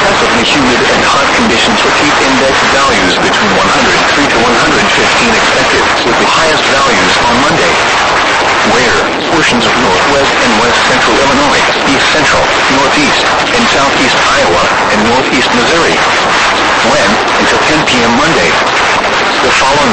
excessively humid and hot conditions with heat index values between 103 to 115 expected, with the highest values on Monday. Where portions of northwest and west central Illinois, east central, northeast, and southeast Iowa, and northeast Missouri. When? Until 10 p.m. Monday. The following